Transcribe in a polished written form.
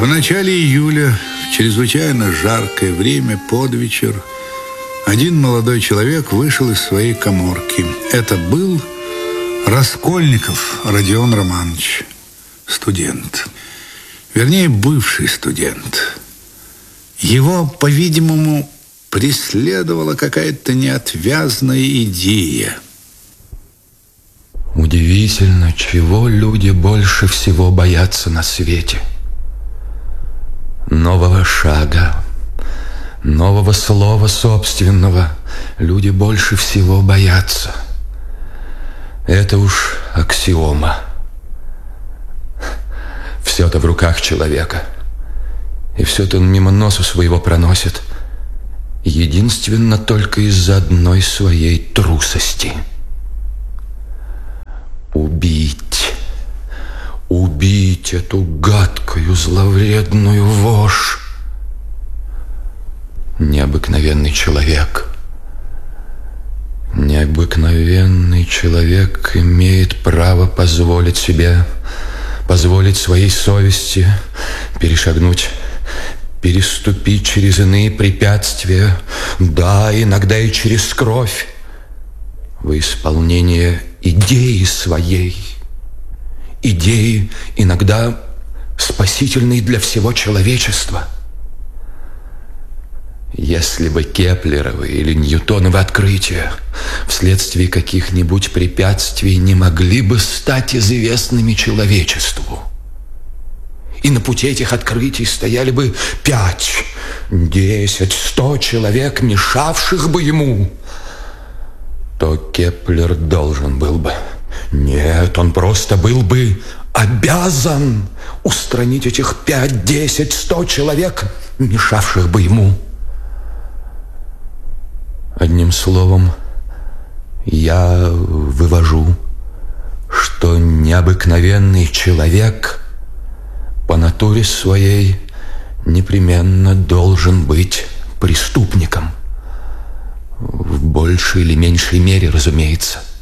В начале июля, в чрезвычайно жаркое время, под вечер, один молодой человек вышел из своей каморки. Это был Раскольников Родион Романович, студент. Вернее, бывший студент. Его, по-видимому, преследовала какая-то неотвязная идея. Удивительно, чего люди больше всего боятся на свете. Нового шага, нового слова собственного люди больше всего боятся. Это уж аксиома. Все-то в руках человека, и все-то он мимо носа своего проносит, единственно только из-за одной своей трусости. Убить эту гадкую, зловредную вошь. Необыкновенный человек имеет право позволить своей совести переступить через иные препятствия, да, иногда и через кровь, во исполнение идеи своей, идеи иногда спасительной для всего человечества. Если бы Кеплеровы или Ньютоновы открытия вследствие каких-нибудь препятствий не могли бы стать известными человечеству, и на пути этих открытий стояли бы 5, 10, 100 человек, мешавших бы ему, то Кеплер должен был бы, нет, он просто был бы обязан устранить этих 5, 10, 100 человек, мешавших бы ему. Одним словом, я вывожу, что необыкновенный человек по натуре своей непременно должен быть преступником. В большей или меньшей мере, разумеется.